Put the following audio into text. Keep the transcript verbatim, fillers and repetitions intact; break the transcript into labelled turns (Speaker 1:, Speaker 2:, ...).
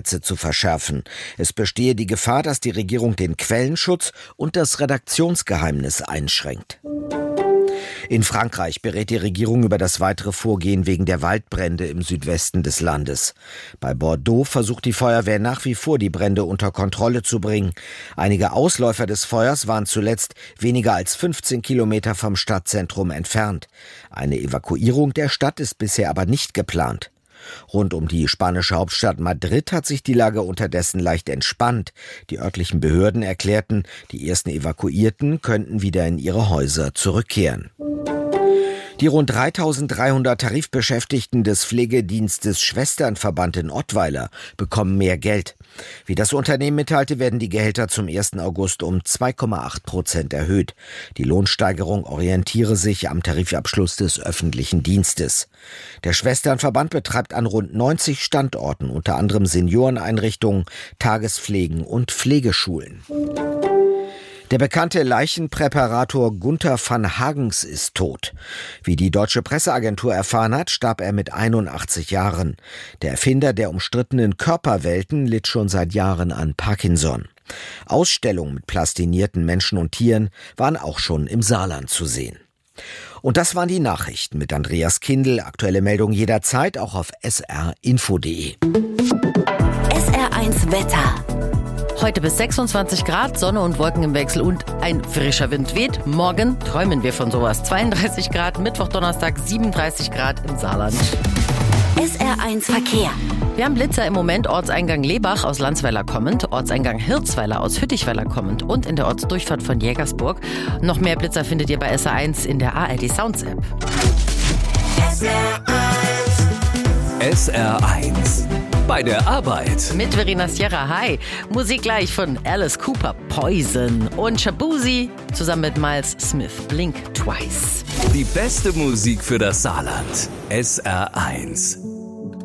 Speaker 1: Gesetze zu verschärfen. Es bestehe die Gefahr, dass die Regierung den Quellenschutz und das Redaktionsgeheimnis einschränkt. In Frankreich berät die Regierung über das weitere Vorgehen wegen der Waldbrände im Südwesten des Landes. Bei Bordeaux versucht die Feuerwehr nach wie vor, die Brände unter Kontrolle zu bringen. Einige Ausläufer des Feuers waren zuletzt weniger als fünfzehn Kilometer vom Stadtzentrum entfernt. Eine Evakuierung der Stadt ist bisher aber nicht geplant. Rund um die spanische Hauptstadt Madrid hat sich die Lage unterdessen leicht entspannt. Die örtlichen Behörden erklärten, die ersten Evakuierten könnten wieder in ihre Häuser zurückkehren. Die rund dreitausenddreihundert Tarifbeschäftigten des Pflegedienstes Schwesternverband in Ottweiler bekommen mehr Geld. Wie das Unternehmen mitteilte, werden die Gehälter zum ersten August um zwei Komma acht Prozent erhöht. Die Lohnsteigerung orientiere sich am Tarifabschluss des öffentlichen Dienstes. Der Schwesternverband betreibt an rund neunzig Standorten unter anderem Senioreneinrichtungen, Tagespflegen und Pflegeschulen. Der bekannte Leichenpräparator Gunther van Hagens ist tot. Wie die deutsche Presseagentur erfahren hat, starb er mit einundachtzig Jahren. Der Erfinder der umstrittenen Körperwelten litt schon seit Jahren an Parkinson. Ausstellungen mit plastinierten Menschen und Tieren waren auch schon im Saarland zu sehen. Und das waren die Nachrichten mit Andreas Kindl. Aktuelle Meldungen jederzeit auch auf s r info punkt de.
Speaker 2: S R eins Wetter.
Speaker 3: Heute bis sechsundzwanzig Grad, Sonne und Wolken im Wechsel und ein frischer Wind weht. Morgen träumen wir von sowas. zweiunddreißig Grad, Mittwoch, Donnerstag siebenunddreißig Grad im Saarland.
Speaker 2: S R eins Verkehr.
Speaker 3: Wir haben Blitzer im Moment, Ortseingang Lebach aus Landsweiler kommend, Ortseingang Hirzweiler aus Hüttichweiler kommend und in der Ortsdurchfahrt von Jägersburg. Noch mehr Blitzer findet ihr bei S R eins in der A R D Sounds App.
Speaker 2: S R eins.
Speaker 4: S R eins. Bei der Arbeit.
Speaker 3: Mit Verena Sierra, hi. Musik gleich von Alice Cooper, Poison und Shabuzi zusammen mit Miles Smith, Blink Twice.
Speaker 4: Die beste Musik für das Saarland. S R eins.